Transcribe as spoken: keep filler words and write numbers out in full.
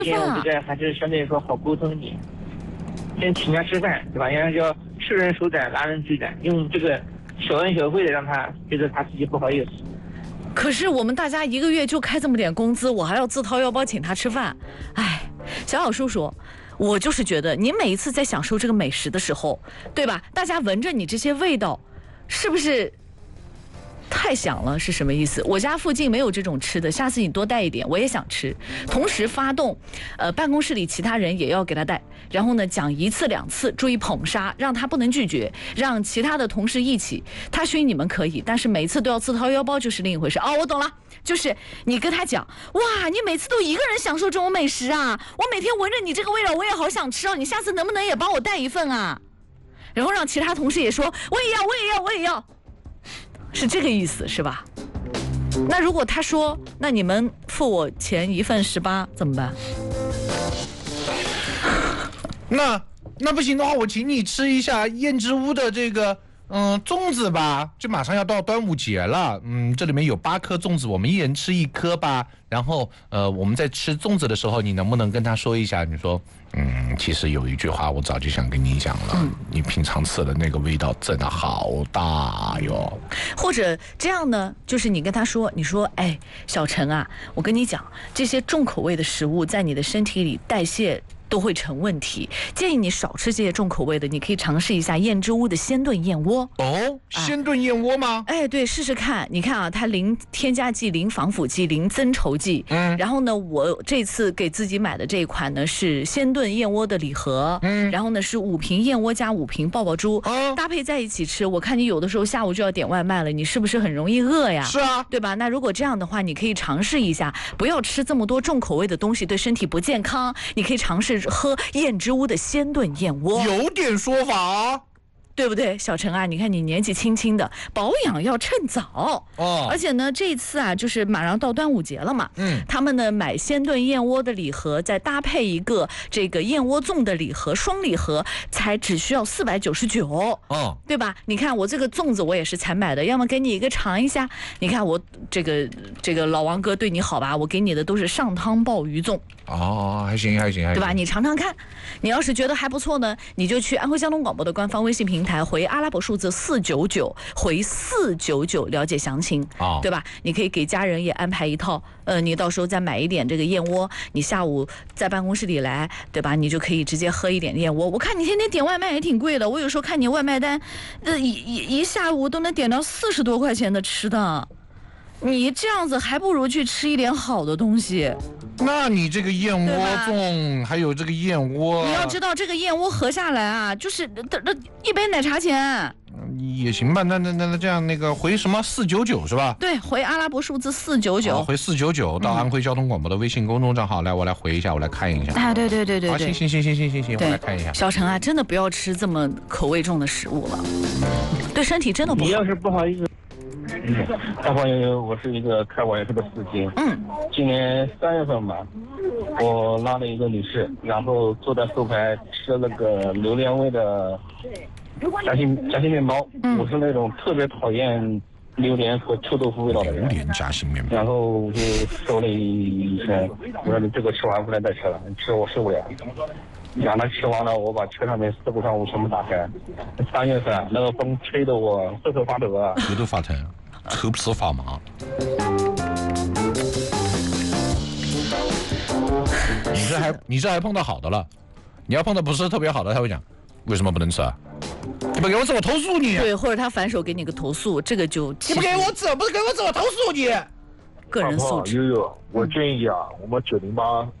因为我觉得还是相对来说好沟通一点。先请人家吃饭，对吧？人家叫吃人手短，拉人嘴短，用这个小恩小惠的让他觉得他自己不好意思。 可是我们大家一个月就开这么点工资，我还要自掏腰包请他吃饭，哎，小小叔叔。我就是觉得，你每一次在享受这个美食的时候，对吧？大家闻着你这些味道，是不是太香了？是什么意思？我家附近没有这种吃的，下次你多带一点，我也想吃。同时发动，呃，办公室里其他人也要给他带，然后呢，讲一次两次，注意捧杀，让他不能拒绝，让其他的同事一起。他熏你们可以，但是每次都要自掏腰包就是另一回事。哦，我懂了。就是你跟他讲，哇，你每次都一个人享受这种美食啊！我每天闻着你这个味道，我也好想吃哦。你下次能不能也帮我带一份啊？然后让其他同事也说，我也要，我也要，我也要，是这个意思是吧？那如果他说，那你们付我钱一份十八怎么办？ 那那不行的话，我请你吃一下燕之屋的这个。嗯，粽子吧，就马上要到端午节了。嗯，这里面有八颗粽子，我们一人吃一颗吧。然后，呃，我们在吃粽子的时候，你能不能跟他说一下？你说，嗯，其实有一句话我早就想跟你讲了，嗯、你平常吃的那个味道真的好大哟。 或者这样呢，就是你跟他说，你说，哎，小陈啊，我跟你讲，这些重口味的食物在你的身体里代谢都会成问题，建议你少吃这些重口味的，你可以尝试一下燕之屋的鲜炖燕窝。 哦，鲜炖燕窝吗？ 哎，对，试试看。你看啊，它零添加剂、零防腐剂、零增稠剂。嗯。然后呢，我这次给自己买的这一款呢是鲜炖燕窝的礼盒。嗯。然后呢是五瓶燕窝加五瓶爆爆珠，哦、搭配在一起吃。我看你有的时候下午就要点外卖了，你是不是很容易饿呀？ 是啊， 对吧？那如果这样的话，你可以尝试一下，不要吃这么多重口味的东西，对身体不健康。你可以尝试喝燕之屋的鲜炖燕窝， 有点说法啊， 对不对？小陈啊，你看你年纪轻轻的，保养要趁早哦。而且呢，这一次啊，就是马上到端午节了嘛，嗯，他们呢买鲜炖燕窝的礼盒，再搭配一个这个燕窝粽的礼盒，双礼盒才只需要四百九十九，哦，对吧？你看我这个粽子我也是才买的，要么给你一个尝一下。你看我这个这个老王哥对你好吧？我给你的都是上汤鲍鱼粽。 哦，还行还行还行， 对吧？你尝尝看，你要是觉得还不错呢，你就去安徽交通广播的官方微信平台回阿拉伯数字四九九，回四九九了解详情，哦，对吧？你可以给家人也安排一套，呃，你到时候再买一点这个燕窝，你下午在办公室里来，对吧？你就可以直接喝一点燕窝。我看你天天点外卖也挺贵的，我有时候看你外卖单，呃，一一一下午都能点到四十多块钱的吃的。你这样子还不如去吃一点好的东西。 那你这个燕窝粽，还有这个燕窝， 你要知道这个燕窝合下来啊，就是那一杯奶茶钱。 也行吧，那那那那这样那个回什么四九九是吧？ 对，回阿拉伯数字四九九， 回四九九到安徽交通广播的微信公众账号，嗯、来我来回一下，我来看一下。 哎，对对对对对， 行行行行行行行，我来看一下。 小陈啊，真的不要吃这么口味重的食物了，对身体真的不好。 你要是不好意思。大朋友，我是一个开网约车的司机。嗯，今年三月份吧，我拉了一个女士，然后坐在后排吃那个榴莲味的夹心夹心面包。嗯，我是那种特别讨厌榴莲和臭豆腐味道的人。 榴莲夹心面包。 然后我就说了一声，我说你这个吃完不能再吃了，你吃我受不了。让他吃完了，我把车上面四部窗户全部打开。三月份那个风吹得我瑟瑟发抖啊， 头都发疼，头皮发麻。你这还你这还碰到好的了，你要碰到不是特别好的，他会讲为什么不能吃啊？你不给我吃，我投诉你。 对，或者他反手给你个投诉，这个就你不给我吃，不是给我吃，我投诉你。 个人素质。 悠悠，我建议啊，我们九零八